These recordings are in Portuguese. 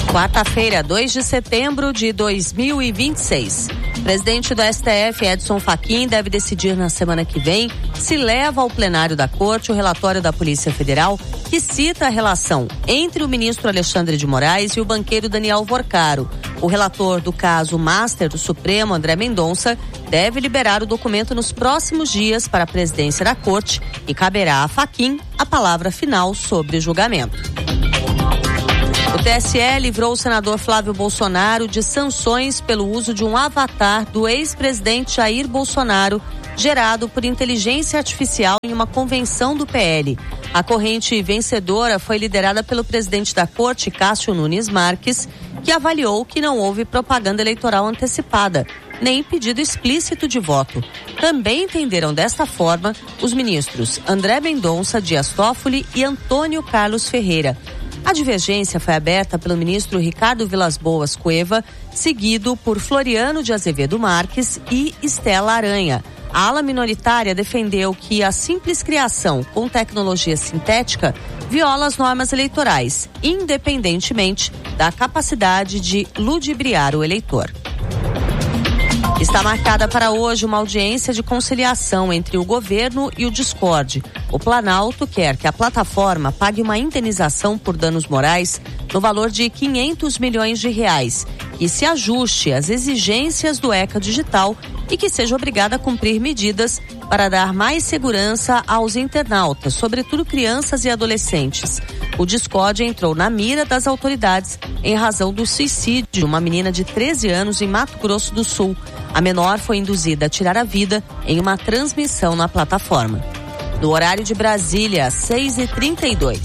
Quarta-feira, 2 de setembro de 2026. Presidente do STF, Edson Fachin, deve decidir na semana que vem se leva ao plenário da Corte o relatório da Polícia Federal que cita a relação entre o ministro Alexandre de Moraes e o banqueiro Daniel Vorcaro. O relator do caso Master do Supremo, André Mendonça, deve liberar o documento nos próximos dias para a presidência da Corte e caberá a Fachin a palavra final sobre o julgamento. O TSE livrou o senador Flávio Bolsonaro de sanções pelo uso de um avatar do ex-presidente Jair Bolsonaro, gerado por inteligência artificial em uma convenção do PL. A corrente vencedora foi liderada pelo presidente da Corte, Cássio Nunes Marques, que avaliou que não houve propaganda eleitoral antecipada, nem pedido explícito de voto. Também entenderam desta forma os ministros André Mendonça, Dias Toffoli e Antônio Carlos Ferreira. A divergência foi aberta pelo ministro Ricardo Vilas Boas Cueva, seguido por Floriano de Azevedo Marques e Estela Aranha. A ala minoritária defendeu que a simples criação com tecnologia sintética viola as normas eleitorais, independentemente da capacidade de ludibriar o eleitor. Está marcada para hoje uma audiência de conciliação entre o governo e o Discord. O Planalto quer que a plataforma pague uma indenização por danos morais no valor de R$500 milhões e se ajuste às exigências do ECA Digital e que seja obrigada a cumprir medidas para dar mais segurança aos internautas, sobretudo crianças e adolescentes. O Discord entrou na mira das autoridades em razão do suicídio de uma menina de 13 anos em Mato Grosso do Sul. A menor foi induzida a tirar a vida em uma transmissão na plataforma. No horário de Brasília, 6h32.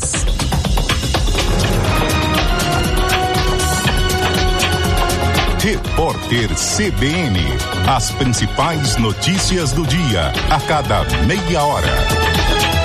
Repórter CBN. As principais notícias do dia, a cada meia hora.